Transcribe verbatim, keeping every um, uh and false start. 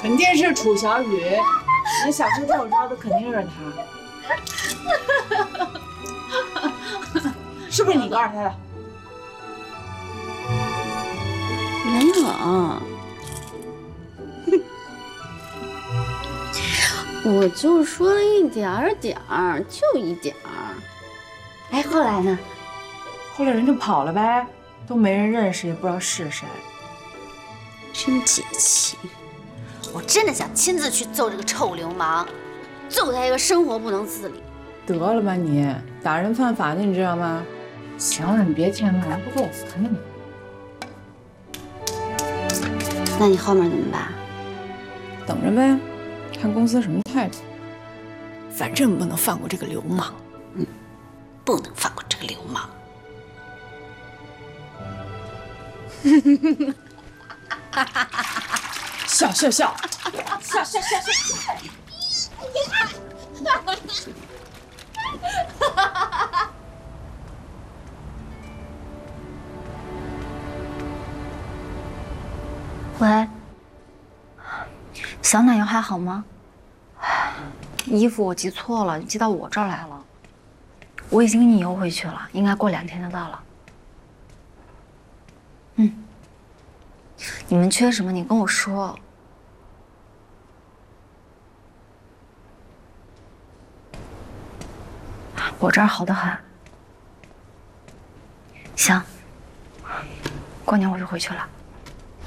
肯定是楚小雨，那小时候我招的肯定是他，是不是你告诉他的？ 没有，我就说了一点儿点儿，就一点儿。哎，后来呢？ 后来人就跑了呗，都没人认识，也不知道是谁。 真解气！我真的想亲自去揍这个臭流氓，揍他一个生活不能自理。 得了吧你，打人犯法的，你知道吗？行了，你别添乱，不够我烦的你。 那你后面怎么办？ 等着呗，看公司什么态度。反正不能放过这个流氓。 嗯，不能放过这个流氓。 笑笑笑，笑笑笑笑。 喂，小奶油还好吗？衣服我寄错了，寄到我这儿来了。我已经给你邮回去了，应该过两天就到了。嗯，你们缺什么你跟我说。我这儿好得很。行，过年我就回去了。